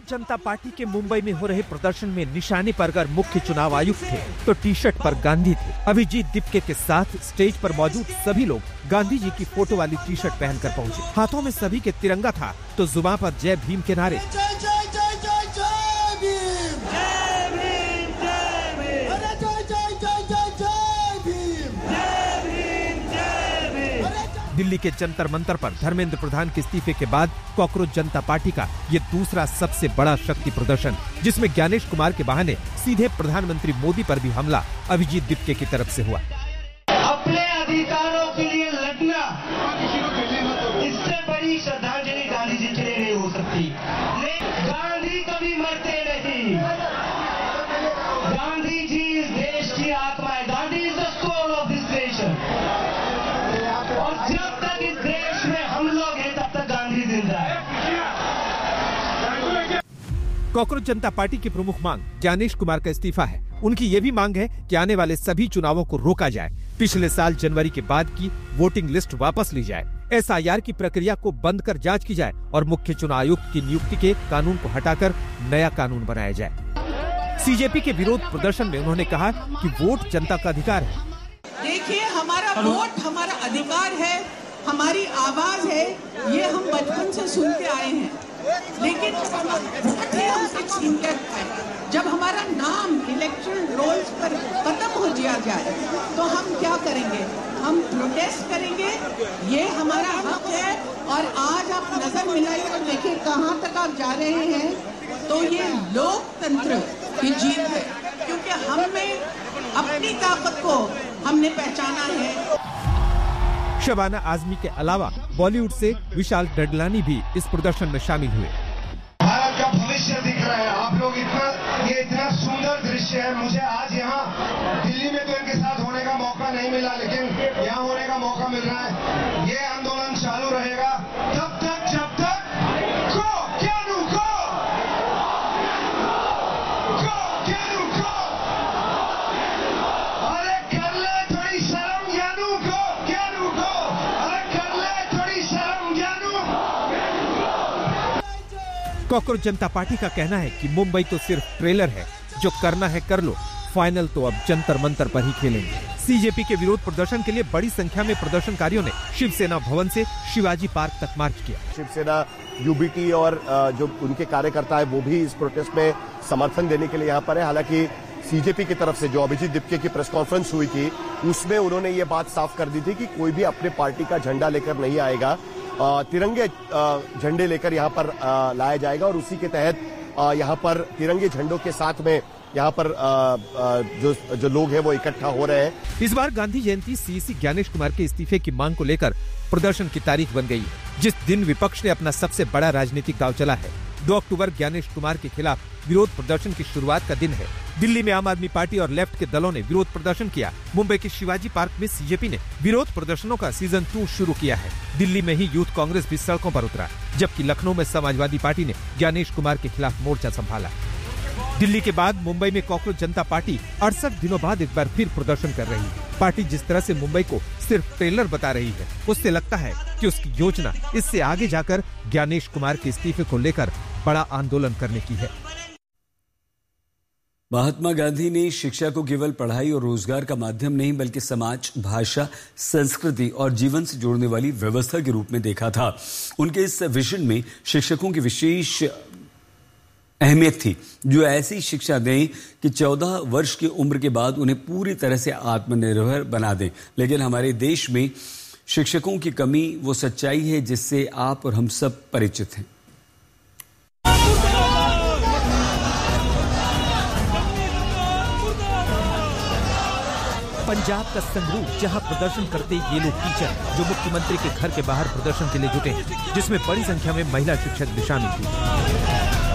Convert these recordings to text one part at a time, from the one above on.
जनता party के मुंबई में हो रहे प्रदर्शन में निशाने पर अगर मुख्य चुनाव आयुक्त थे तो टी शर्ट पर गांधी थे। अभिजीत दीपके के साथ स्टेज पर मौजूद सभी लोग गांधी जी की फोटो वाली टी शर्ट पहनकर पहुंचे। हाथों में सभी के तिरंगा था तो जुबान पर जय भीम के नारे। दिल्ली के जंतर मंतर पर धर्मेंद्र प्रधान के इस्तीफे के बाद कॉकरोच जनता पार्टी का ये दूसरा सबसे बड़ा शक्ति प्रदर्शन, जिसमें ज्ञानेश कुमार के बहाने सीधे प्रधानमंत्री मोदी पर भी हमला अभिजीत दीपके की तरफ से हुआ। अपने अधिकारों के लिए लड़ना, इससे बड़ी श्रद्धांजलि गांधी जी के लिए नहीं हो सकती। लेकिन गांधी कभी मरते नहीं। गांधी जी इस देश की आत्मा है। Gandhi is the soul of this nation. और जब तक इस देश में हम लोग हैं तब तक गांधी जिंदा है। कॉकरोच जनता पार्टी की प्रमुख मांग ज्ञानेश कुमार का इस्तीफा है। उनकी ये भी मांग है कि आने वाले सभी चुनावों को रोका जाए, पिछले साल जनवरी के बाद की वोटिंग लिस्ट वापस ली जाए, SIR की प्रक्रिया को बंद कर जांच की जाए और मुख्य चुनाव आयुक्त की नियुक्ति के कानून को हटाकर नया कानून बनाया जाए। CJP के विरोध प्रदर्शन में उन्होंने कहा कि वोट जनता का अधिकार है। देखिए, हमारा वोट हमारा अधिकार है, हमारी आवाज है, ये हम बचपन से सुनते आए हैं। लेकिन वोट ही हमसे छीन कर खाए। जब हमारा नाम इलेक्शन रोल्स पर खत्म हो जाए तो हम क्या करेंगे? हम प्रोटेस्ट करेंगे, ये हमारा हक है। और आज आप नजर मिलाइए और देखिए कहाँ तक आप जा रहे हैं। तो ये लोकतंत्र की जीत है, क्योंकि हमें अपनी ताकत को हमने पहचाना है। शबाना आजमी के अलावा बॉलीवुड से विशाल डडलानी भी इस प्रदर्शन में शामिल हुए। भारत का भविष्य दिख रहा है। आप लोग ये इतना सुंदर दृश्य है। मुझे आज यहाँ दिल्ली में तो इनके साथ होने का मौका नहीं मिला, लेकिन यहाँ होने का मौका मिल रहा है। ये आंदोलन चालू रहेगा तब तक जब तक कॉकरोच जनता पार्टी का कहना है कि मुंबई तो सिर्फ ट्रेलर है, जो करना है कर लो, फाइनल तो अब जंतर मंतर पर ही खेलेंगे। CJP के विरोध प्रदर्शन के लिए बड़ी संख्या में प्रदर्शनकारियों ने शिवसेना भवन से शिवाजी पार्क तक मार्च किया। शिवसेना UBT और जो उनके कार्यकर्ता है वो भी इस प्रोटेस्ट में समर्थन देने के लिए यहाँ पर है। हालांकि CJP की तरफ से जो अभिजीत दीपके की प्रेस कॉन्फ्रेंस हुई थी उसमें उन्होंने ये बात साफ कर दी थी कि कोई भी अपने पार्टी का झंडा लेकर नहीं आएगा, तिरंगे झंडे लेकर यहाँ पर लाया जाएगा और उसी के तहत यहाँ पर तिरंगे झंडों के साथ में यहाँ पर जो लोग हैं वो इकट्ठा हो रहे हैं। इस बार गांधी जयंती CEC ज्ञानेश कुमार के इस्तीफे की मांग को लेकर प्रदर्शन की तारीख बन गई है, जिस दिन विपक्ष ने अपना सबसे बड़ा राजनीतिक दांव चला है। 2 अक्टूबर ज्ञानेश कुमार के खिलाफ विरोध प्रदर्शन की शुरुआत का दिन है। दिल्ली में आम आदमी पार्टी और लेफ्ट के दलों ने विरोध प्रदर्शन किया। मुंबई के शिवाजी पार्क में CJP ने विरोध प्रदर्शनों का सीजन 2 शुरू किया है। दिल्ली में ही यूथ कांग्रेस भी सड़कों पर उतरा, जबकि लखनऊ में समाजवादी पार्टी ने ज्ञानेश कुमार के खिलाफ मोर्चा संभाला। दिल्ली के बाद मुंबई में कॉकरोच जनता पार्टी 68 दिनों बाद एक बार फिर प्रदर्शन कर रही है। पार्टी जिस तरह से मुंबई को सिर्फ ट्रेलर बता रही है, उससे लगता है कि उसकी योजना इससे आगे जाकर ज्ञानेश कुमार के इस्तीफे को लेकर बड़ा आंदोलन करने की है। महात्मा गांधी ने शिक्षा को केवल पढ़ाई और रोजगार का माध्यम नहीं बल्कि समाज, भाषा, संस्कृति और जीवन से जोड़ने वाली व्यवस्था के रूप में देखा था। उनके इस विजन में शिक्षकों की विशेष अहमियत थी, जो ऐसी शिक्षा दें कि 14 वर्ष की उम्र के बाद उन्हें पूरी तरह से आत्मनिर्भर बना दें। लेकिन हमारे देश में शिक्षकों की कमी वो सच्चाई है जिससे आप और हम सब परिचित हैं। पंजाब का संगरूर, जहां प्रदर्शन करते ये लोग टीचर जो मुख्यमंत्री के घर के बाहर प्रदर्शन के लिए जुटे हैं, जिसमें बड़ी संख्या में महिला शिक्षक भी शामिल थी।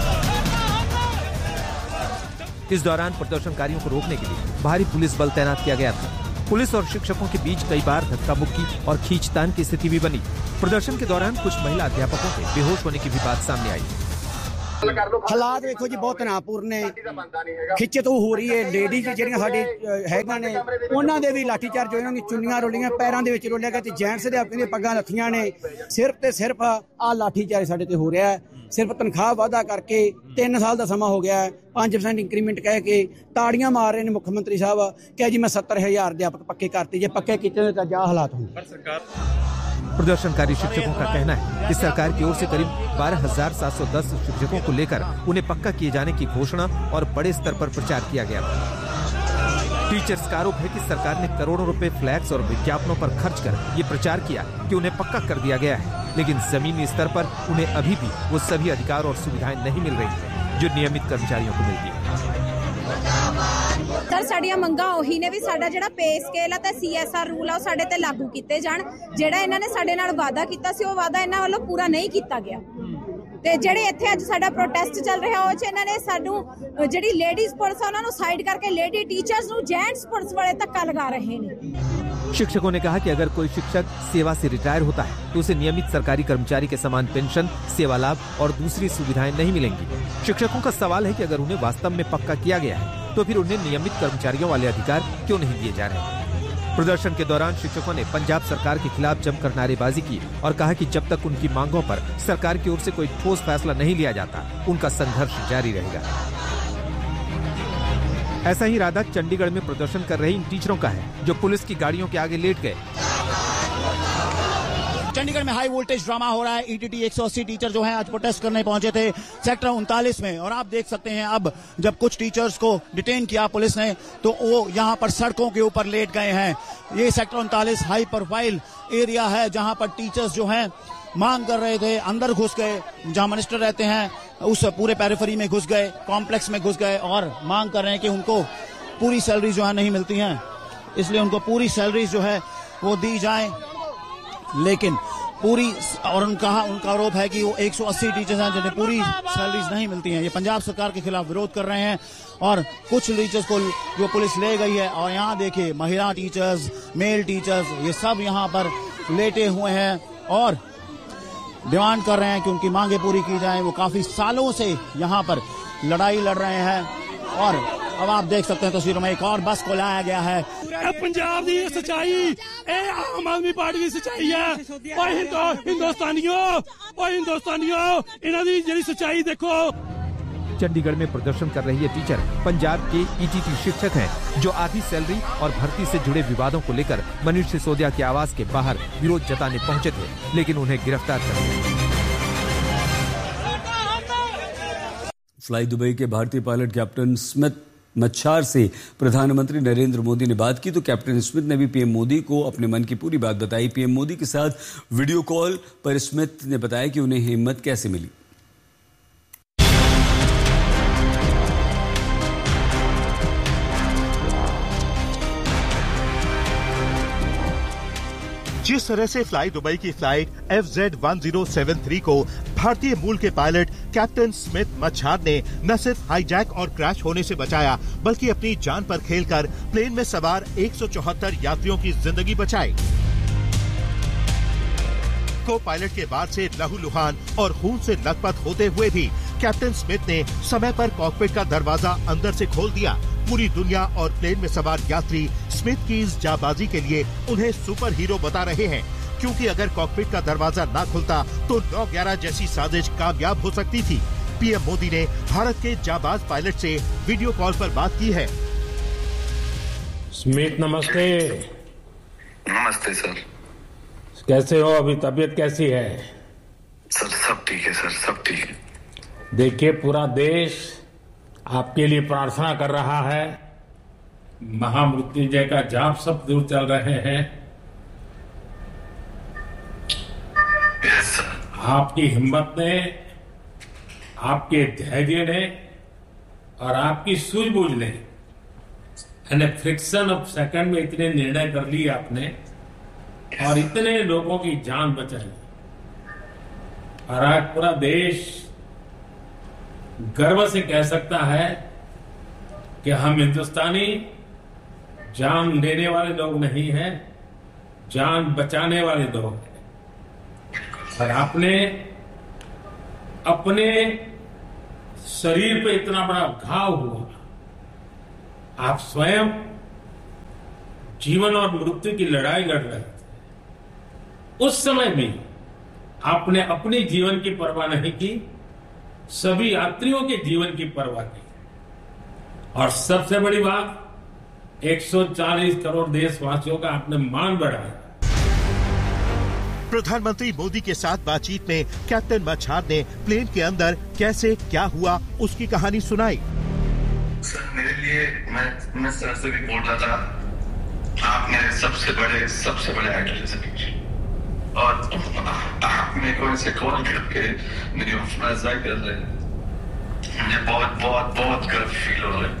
इस दौरान प्रदर्शनकारियों को रोकने के लिए भारी पुलिस बल तैनात किया गया था। पुलिस और शिक्षकों के बीच कई बार धक्का मुक्की और खींचतान की स्थिति भी बनी। प्रदर्शन के दौरान कुछ महिला अध्यापकों के बेहोश होने की भी बात सामने आई। ਹਾਲਾਤ ਵੇਖੋ ਜੀ ਬਹੁਤ ਤਣਾਅਪੂਰਨ ਨੇ, ਖਿੱਚਤ ਹੋ ਰਹੀ ਹੈ। ਲੇਡੀਜ਼ ਜਿਹੜੀਆਂ ਸਾਡੇ ਹੈਗੀਆਂ ਨੇ ਉਹਨਾਂ ਦੇ ਵੀ ਲਾਠੀ ਚਾਰਜ ਹੋਏ, ਉਹਨਾਂ ਦੀ ਚੁੰਨੀਆਂ ਰੋਲੀਆਂ, ਪੈਰਾਂ ਦੇ ਵਿੱਚ ਰੋਲਿਆ ਗਿਆ ਤੇ ਜੈਂਟਸ ਦੇ ਆਪਣੀਆਂ ਪੱਗਾਂ ਲੱਥੀਆਂ ਨੇ। ਸਿਰਫ ਤੇ ਸਿਰਫ ਆਹ ਲਾਠੀ ਚਾਰਜ ਸਾਡੇ ਤੇ ਹੋ ਰਿਹਾ ਹੈ। ਸਿਰਫ ਤਨਖਾਹ ਵਾਧਾ ਕਰਕੇ 3 ਸਾਲ ਦਾ ਸਮਾਂ ਹੋ ਗਿਆ ਹੈ, 5% ਇੰਕਰੀਮੈਂਟ ਕਹਿ ਕੇ ਤਾੜੀਆਂ ਮਾਰ ਰਹੇ ਨੇ ਮੁੱਖ ਮੰਤਰੀ ਸਾਹਿਬ ਕਿ जी मैं 70,000 अध्यापक पक्के करते, जे पक्के कितने तो जा हालात होंगे। प्रदर्शनकारी शिक्षकों का कहना है कि सरकार की ओर से करीब 12,710 शिक्षकों को लेकर उन्हें पक्का किए जाने की घोषणा और बड़े स्तर पर प्रचार किया गया था। टीचर्स का आरोप है कि सरकार ने करोड़ों रुपए फ्लैक्स और विज्ञापनों पर खर्च कर ये प्रचार किया कि उन्हें पक्का कर दिया गया है, लेकिन जमीनी स्तर पर उन्हें अभी भी वो सभी अधिकार और सुविधाएं नहीं मिल रही है जो नियमित कर्मचारियों को मिलती है। सर साडियां मंगां ओही ने भी साडा जिहड़ा पे स्केल है ते CSR रूल है साडे ते लागू कीते जाण। जिहड़ा इन्हां ने साडे नाल वादा कीता सी ओह वादा इन्हां वालों पूरा नहीं कीता गया ते जिहड़े इत्थे अज साडा प्रोटेस्ट चल रहा ओह च इन्हां ने साडू जिहड़ी लेडीज पुलिस है उन्हां नूं साइड करके लेडी टीचर्स नूं जेंट्स पुलिस वाले धक्का लगा रहे हैं। शिक्षकों ने कहा कि अगर कोई शिक्षक सेवा से रिटायर होता है तो उसे नियमित सरकारी कर्मचारी के समान पेंशन, सेवा लाभ और दूसरी सुविधाएं नहीं मिलेंगी। शिक्षकों का सवाल है कि अगर उन्हें वास्तव में पक्का किया गया है तो फिर उन्हें नियमित कर्मचारियों वाले अधिकार क्यों नहीं दिए जा रहे। प्रदर्शन के दौरान शिक्षकों ने पंजाब सरकार के खिलाफ जमकर नारेबाजी की और कहा कि जब तक उनकी मांगों पर सरकार की ओर से कोई ठोस फैसला नहीं लिया जाता उनका संघर्ष जारी रहेगा। ऐसा ही इरादा चंडीगढ़ में प्रदर्शन कर रहे इन टीचरों का है जो पुलिस की गाड़ियों के आगे लेट गए। चंडीगढ़ में हाई वोल्टेज ड्रामा हो रहा है। ETT 180 टीचर जो हैं आज प्रोटेस्ट करने पहुंचे थे सेक्टर 39 में, और आप देख सकते हैं अब जब कुछ टीचर्स को डिटेन किया पुलिस ने तो वो यहां पर सड़कों के ऊपर लेट गए हैं। ये सेक्टर 39 हाई प्रोफाइल एरिया है जहां पर टीचर्स जो हैं मांग कर रहे थे, अंदर घुस गए, जहां मिनिस्टर रहते हैं उस पूरे पेरिफेरी में घुस गए, कॉम्प्लेक्स में घुस गए और मांग कर रहे हैं कि उनको पूरी सैलरी जो है नहीं मिलती हैं, इसलिए उनको पूरी सैलरी जो है वो दी जाए। लेकिन पूरी और उनका आरोप है कि वो 180 टीचर्स हैं जिन्हें पूरी सैलरीज नहीं मिलती हैं। ये पंजाब सरकार के खिलाफ विरोध कर रहे हैं और कुछ टीचर्स को जो पुलिस ले गई है, और यहाँ देखिए महिला टीचर्स, मेल टीचर्स, ये सब यहाँ पर लेटे हुए हैं और डिमांड कर रहे हैं कि उनकी मांगे पूरी की जाए। वो काफी सालों से यहाँ पर लड़ाई लड़ रहे हैं और अब आप देख सकते हैं तस्वीरों में एक और बस को लाया गया है। पंजाब की सच्चाई आम आदमी पार्टी की सच्चाई है। और हिंदुस्तानियों इन्हां दी जिहड़ी सच्चाई देखो। चंडीगढ़ में प्रदर्शन कर रही ये टीचर पंजाब के ETT शिक्षक हैं जो आधी सैलरी और भर्ती से जुड़े विवादों को लेकर मनीष सिसोदिया के आवास के बाहर विरोध जताने पहुंचे थे, लेकिन उन्हें गिरफ्तार कर लिया। फ्लाई दुबई के भारतीय पायलट कैप्टन स्मिथ मच्छार से प्रधानमंत्री नरेंद्र मोदी ने बात की तो कैप्टन स्मिथ ने भी पीएम मोदी को अपने मन की पूरी बात बताई। पीएम मोदी के साथ वीडियो कॉल पर स्मिथ ने बताया कि उन्हें हिम्मत कैसे मिली। जिस तरह से फ्लाई दुबई की फ्लाइट FZ1073 को भारतीय मूल के पायलट कैप्टन स्मिथ मच्छार ने न सिर्फ हाईजैक और क्रैश होने से बचाया बल्कि अपनी जान पर खेलकर प्लेन में सवार 174 यात्रियों की जिंदगी बचाई। को पायलट के बाद से लहूलुहान और खून से लथपथ होते हुए भी कैप्टन स्मिथ ने समय पर कॉकपिट का दरवाजा अंदर से खोल दिया। पूरी दुनिया और प्लेन में सवार यात्री स्मिथ की इस जाबाजी के लिए उन्हें सुपर हीरो बता रहे हैं, क्योंकि अगर कॉकपिट का दरवाजा ना खुलता तो 9/11 जैसी साजिश कामयाब हो सकती थी। पीएम मोदी ने भारत के जाबाज पायलट से वीडियो कॉल पर बात की है। स्मिथ नमस्ते। नमस्ते सर। कैसे हो? अभी तबीयत कैसी है? सर सब ठीक है सर, सब ठीक है। देखिए पूरा देश आपके लिए प्रार्थना कर रहा है। महामृत्युंजय का जाप सब दूर चल रहे हैं। Yes sir. आपकी हिम्मत ने, आपके धैर्य ने और आपकी सूझबूझ ने फ्रिक्शन ऑफ सेकंड में इतने निर्णय कर लिए आपने और इतने लोगों की जान बचाई। और आज पूरा देश गर्व से कह सकता है कि हम हिंदुस्तानी जान लेने वाले लोग नहीं हैं, जान बचाने वाले लोग हैं। और आपने अपने शरीर पे इतना बड़ा घाव हुआ, आप स्वयं जीवन और मृत्यु की लड़ाई लड़ रहे थे। उस समय भी आपने अपने जीवन की परवाह नहीं की, सभी यात्रियों के जीवन की परवाह की। और सबसे बड़ी बात, 140 करोड़ देशवासियों का आपने मान बढ़ाया। प्रधानमंत्री मोदी के साथ बातचीत में कैप्टन मछार ने प्लेन के अंदर कैसे क्या हुआ उसकी कहानी सुनाई। सर, मेरे लिए मैं सर से भी बोल रहा था, आप मेरे सबसे बड़े आइडल हैं और आप मेरे को ऐसे कॉल करके मेरी हौसला अफजाई कर रहे हैं। मुझे बहुत बहुत बहुत गर्व फील हो रहा है।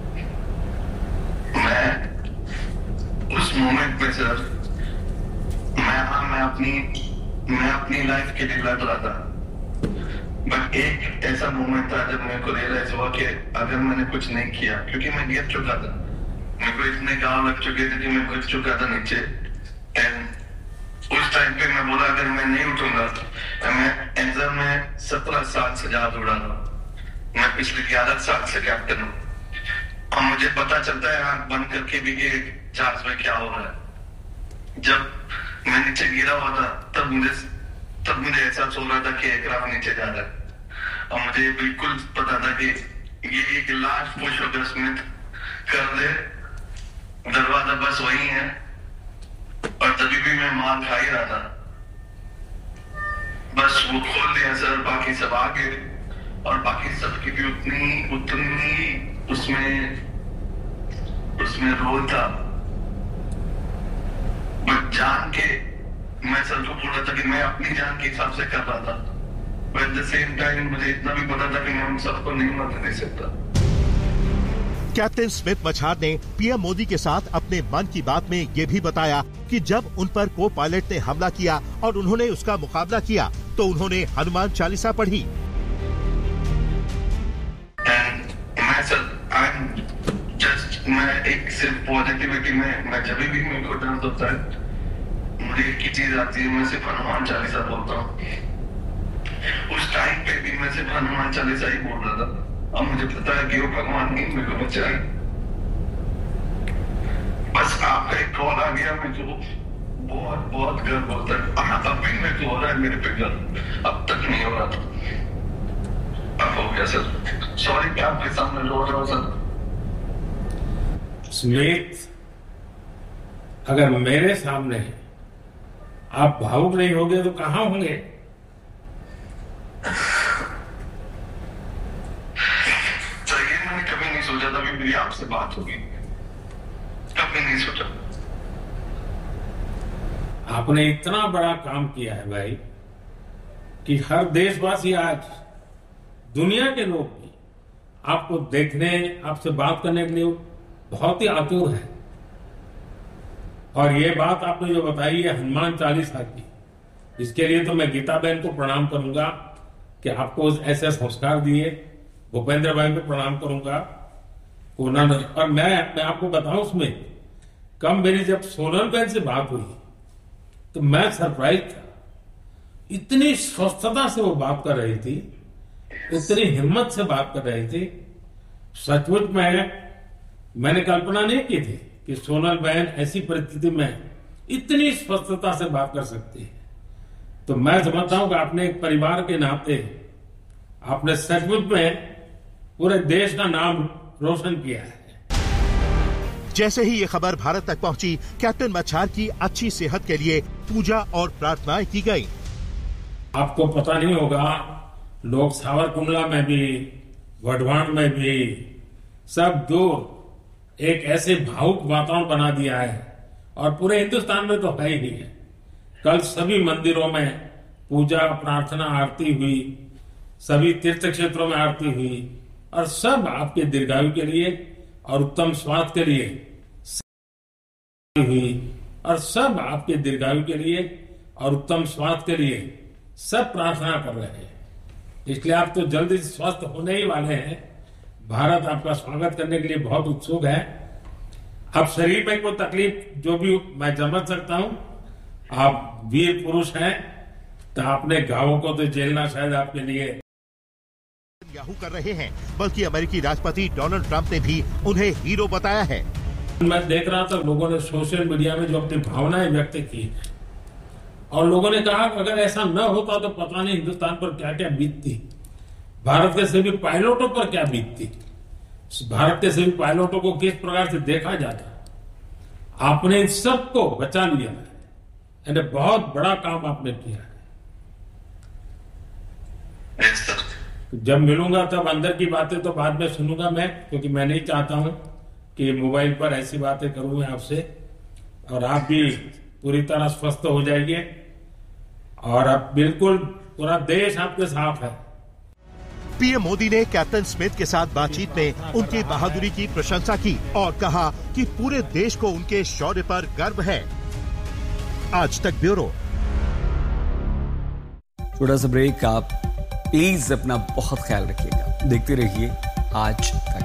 मैं उस मोमेंट में सर, मैं अपनी लाइफ के लिए लड़ रहा था, बट एक ऐसा मोमेंट था जब मेरे को रियलाइज हुआ कि अगर मैंने कुछ नहीं किया, क्योंकि मैं गिर चुका था, मेरे को इतने घाव लग चुके थे कि मैं गिर चुका था नीचे। एंड उस टाइम पे मैं बोला अगर मैं नहीं उठूंगा तो मैं 17 साल से ज्यादा उड़ा रहा हूँ। मैं पिछले 11 साल से कैप्टन हूँ और मुझे पता चलता है आंख बंद करके भी कि जहाज में क्या हो रहा है। जब मैं नीचे गिरा हुआ था तब मुझे एहसास हो रहा था कि एयरक्राफ्ट नीचे जा रहा है और मुझे बिल्कुल पता था कि ये एक लास्ट पुश होकर स्मिथ कर दे, दरवाजा बस वही है। और तभी भी मैं मार खा ही रहा था, बस वो खोल दिया सर, बाकी सब आगे और बाकी सबकी भी उतनी उसमें रोल था। बट जान के मैं सर को बोल रहा था कि मैं अपनी जान के हिसाब से कर रहा था, but at the same time मुझे इतना भी पता था कि मैं उन सबको नहीं मरने दे सकता। कैप्टन स्मिथ मछार ने पीएम मोदी के साथ अपने मन की बात में ये भी बताया कि जब उन पर को पायलट ने हमला किया और उन्होंने उसका मुकाबला किया तो उन्होंने हनुमान चालीसा पढ़ी। मैं एक सिर्फ पॉजिटिविटी में मैं जब भी मेरे को डर होता है, मुझे एक चीज आती है, मैं सिर्फ हनुमान चालीसा बोलता हूँ। उस टाइम पे भी मैं सिर्फ हनुमान चालीसा ही बोल रहा था और मुझे पता है कि वो भगवान नहीं मेरे को बचाए। बस आपका एक कॉल आ गया, मेरे को बहुत बहुत गर्व होता है। अब भी मेरे को हो रहा है, मेरे पे गर्व अब तक नहीं हो रहा था, अब हो गया सर। सॉरी कि आपके सामने रो रहा हूँ सर। स्मिथ, अगर मेरे सामने आप भावुक नहीं होंगे तो कहां होंगे? तो ये मैंने कभी नहीं सोचा था कि मेरी आपसे बात होगी, कभी नहीं सोचा। आपने इतना बड़ा काम किया है भाई कि हर देशवासी, आज दुनिया के लोग भी आपको देखने, आपसे बात करने के लिए बहुत ही आतुर है। और ये बात आपने जो बताई है हनुमान चालीसा की, इसके लिए तो मैं गीता बहन को प्रणाम करूंगा कि आपको ऐसे संस्कार दिए। भूपेंद्र भाई को प्रणाम करूंगा उन्होंने। और मैं आपको बताऊं, उसमें कम मेरी जब सोनल बहन से बात हुई तो मैं सरप्राइज था। इतनी स्वस्थता से वो बात कर रही थी, इतनी हिम्मत से बात कर रही थी। सचमुच में मैंने कल्पना नहीं की थी कि सोनल बहन ऐसी परिस्थिति में इतनी स्पष्टता से बात कर सकती है। तो मैं समझता हूं कि आपने एक परिवार के नाते आपने सचमुच में पूरे देश का नाम रोशन किया है। जैसे ही ये खबर भारत तक पहुंची, कैप्टन मछार की अच्छी सेहत के लिए पूजा और प्रार्थनाएं की गई। आपको पता नहीं होगा, लोग सावरकुंडला में भी, वढवाण में भी, सब दूर एक ऐसे भावुक वातावरण बना दिया है और पूरे हिंदुस्तान में तो है ही है। कल सभी मंदिरों में पूजा, प्रार्थना, आरती हुई, सभी तीर्थ क्षेत्रों में आरती हुई और सब आपके दीर्घायु के लिए और उत्तम स्वास्थ्य के लिए हुई और सब आपके दीर्घायु के लिए और उत्तम स्वास्थ्य के लिए सब प्रार्थना कर रहे हैं। इसलिए आप तो जल्दी स्वस्थ होने ही वाले हैं। भारत आपका स्वागत करने के लिए बहुत उत्सुक है। अब शरीर में कोई तकलीफ जो भी मैं समझ सकता हूं, आप वीर पुरुष हैं तो आपने घावों को तो झेलना शायद आपके लिए नेतन्याहू कर रहे हैं, बल्कि अमेरिकी राष्ट्रपति डोनाल्ड ट्रंप ने भी उन्हें हीरो बताया है। मैं देख रहा था लोगों ने सोशल मीडिया में जो अपनी भावनाएं व्यक्त की और लोगों ने कहा कि अगर ऐसा न होता तो पता नहीं हिंदुस्तान पर क्या क्या बीतती, भारत के सभी पायलटों पर क्या बीतती, भारत के सभी पायलटों को किस प्रकार से देखा जाता। आपने इन सबको बचा लिया है, बहुत बड़ा काम आपने किया है। जब मिलूंगा तब अंदर की बातें तो बाद में सुनूंगा मैं, क्योंकि मैं नहीं चाहता हूं कि मोबाइल पर ऐसी बातें करूं मैं आपसे, और आप भी पूरी तरह स्वस्थ हो जाइए और अब बिल्कुल पूरा देश आपके साथ है। पीएम मोदी ने कैप्टन स्मिथ के साथ बातचीत में उनकी बहादुरी की प्रशंसा की और कहा कि पूरे देश को उनके शौर्य पर गर्व है। आज तक ब्यूरो। छोटा सा ब्रेक। आप प्लीज अपना बहुत ख्याल रखिएगा। देखते रहिए आज तक।